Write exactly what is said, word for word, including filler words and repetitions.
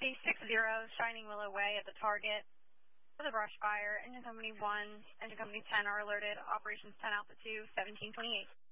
Case six zero, Shining Willow Way at the target for the brush fire. Engine Company one, Engine Company ten are alerted. Operations ten Alpha two, seventeen twenty-eight.